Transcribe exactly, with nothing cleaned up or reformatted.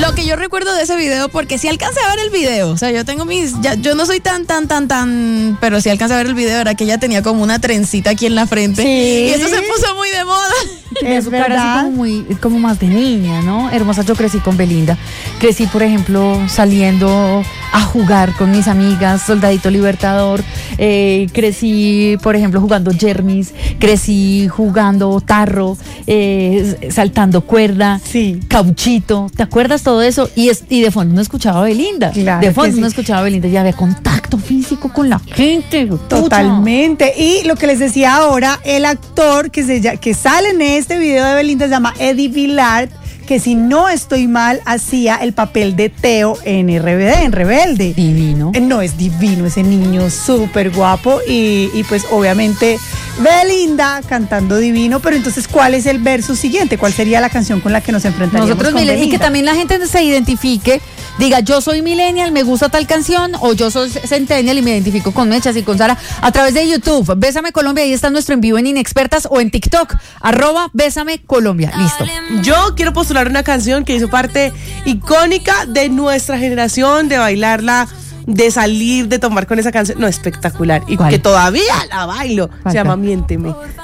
Lo que yo recuerdo de ese video, porque sí alcancé a ver el video, o sea, yo tengo mis, ya, yo no soy tan, tan, tan, tan, pero sí alcancé a ver el video, era que ella tenía como una trencita aquí en la frente, sí. Y eso se puso muy de moda. Es su verdad. cara así como muy, como más de niña, ¿no? Hermosa, yo crecí con Belinda. Crecí, por ejemplo, saliendo a jugar con mis amigas, Soldadito Libertador. Eh, crecí, por ejemplo, jugando Jermis. Crecí jugando tarro, eh, saltando cuerda, Sí. cauchito. ¿Te acuerdas todo eso? Y, es, y de fondo no escuchaba a Belinda. Claro de fondo que no sí. escuchaba a Belinda. Ya había contacto físico con la gente. Totalmente. Y lo que les decía ahora, el actor que, se, ll- que sale en este video de Belinda se llama Eddie Villard, que si no estoy mal, hacía el papel de Teo en R B D, en Rebelde. Divino. Eh, No, es divino ese niño, súper guapo y, y pues obviamente Belinda cantando divino, pero entonces ¿cuál es el verso siguiente? ¿Cuál sería la canción con la que nos enfrentaríamos Nosotros con millennials, y que Belinda? también la gente se identifique, diga yo soy millennial, me gusta tal canción, o yo soy centennial y me identifico con Mechas y con Sara a través de YouTube. Bésame Colombia, ahí está nuestro en vivo en Inexpertas, o en TikTok, arroba Bésame Colombia. Listo. Yo quiero postular una canción que hizo parte icónica de nuestra generación, de bailarla, de salir, de tomar con esa canción. No, espectacular. Y ¿Cuál? que todavía la bailo. ¿Cuál, Se llama cuál? Miénteme.